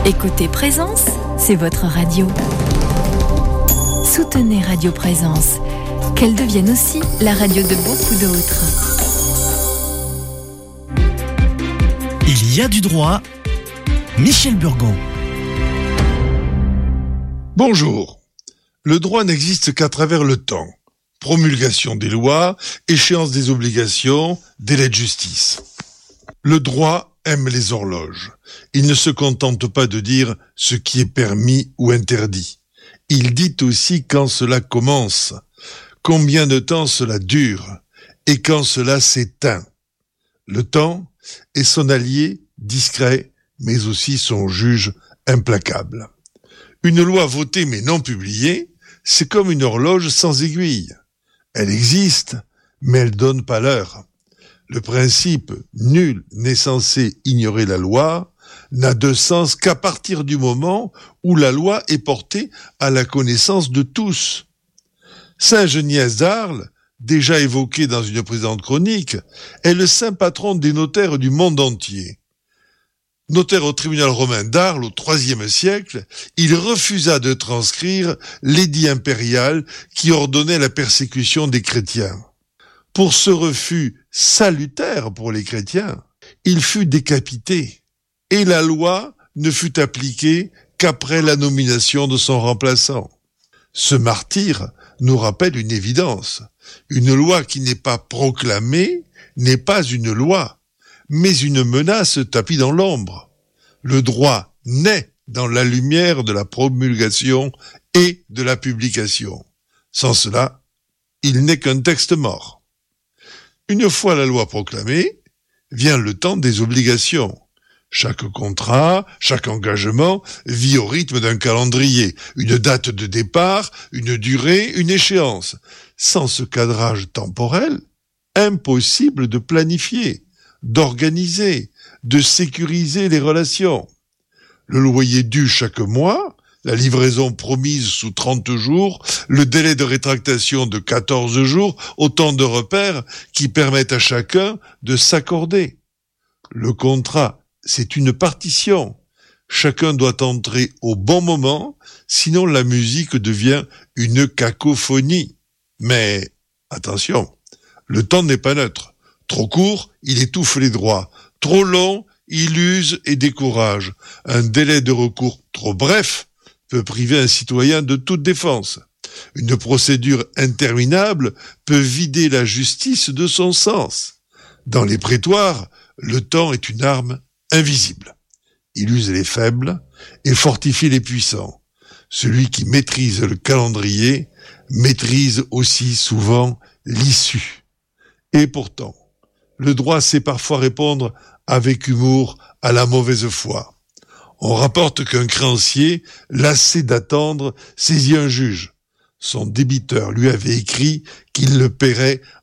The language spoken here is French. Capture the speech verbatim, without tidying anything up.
Écoutez Présence, c'est votre radio. Soutenez Radio Présence, qu'elle devienne aussi la radio de beaucoup d'autres. Il y a du droit, Michel Burgon. Bonjour. Le droit n'existe qu'à travers le temps. Promulgation des lois, échéance des obligations, délai de justice. Le droit aime les horloges. Il ne se contente pas de dire ce qui est permis ou interdit. Il dit aussi quand cela commence, combien de temps cela dure et quand cela s'éteint. Le temps est son allié discret, mais aussi son juge implacable. Une loi votée mais non publiée, c'est comme une horloge sans aiguille. Elle existe, mais elle donne pas l'heure. Le principe « nul n'est censé ignorer la loi » n'a de sens qu'à partir du moment où la loi est portée à la connaissance de tous. Saint Geniès d'Arles, déjà évoqué dans une précédente chronique, est le saint patron des notaires du monde entier. Notaire au tribunal romain d'Arles au troisième siècle, il refusa de transcrire l'édit impérial qui ordonnait la persécution des chrétiens. Pour ce refus salutaire pour les chrétiens, il fut décapité et la loi ne fut appliquée qu'après la nomination de son remplaçant. Ce martyre nous rappelle une évidence. Une loi qui n'est pas proclamée n'est pas une loi, mais une menace tapie dans l'ombre. Le droit naît dans la lumière de la promulgation et de la publication. Sans cela, il n'est qu'un texte mort. Une fois la loi proclamée, vient le temps des obligations. Chaque contrat, chaque engagement vit au rythme d'un calendrier, une date de départ, une durée, une échéance. Sans ce cadrage temporel, impossible de planifier, d'organiser, de sécuriser les relations. Le loyer dû chaque mois, la livraison promise sous trente jours, le délai de rétractation de quatorze jours, autant de repères qui permettent à chacun de s'accorder. Le contrat, c'est une partition. Chacun doit entrer au bon moment, sinon la musique devient une cacophonie. Mais attention, le temps n'est pas neutre. Trop court, il étouffe les droits. Trop long, il use et décourage. Un délai de recours trop bref peut priver un citoyen de toute défense. Une procédure interminable peut vider la justice de son sens. Dans les prétoires, le temps est une arme invisible. Il use les faibles et fortifie les puissants. Celui qui maîtrise le calendrier maîtrise aussi souvent l'issue. Et pourtant, le droit sait parfois répondre avec humour à la mauvaise foi. On rapporte qu'un créancier, lassé d'attendre, saisit un juge. Son débiteur lui avait écrit qu'il le paierait